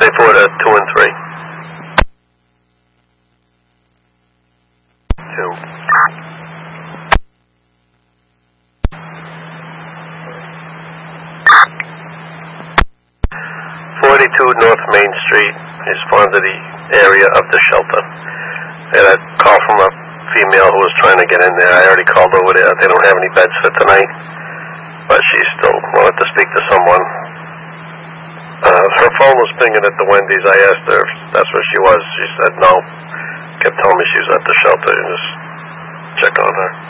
684 to 2 and 3. 2. 42 North Main Street responds to the area of the shelter. I had a call from a female who was trying to get in there. I already called over there. They don't have any beds for tonight, but she still wanted to speak to someone. Her phone was pinging at the Wendy's. I asked her if that's where she was. She said no. Kept telling me she was at the shelter and just check on her.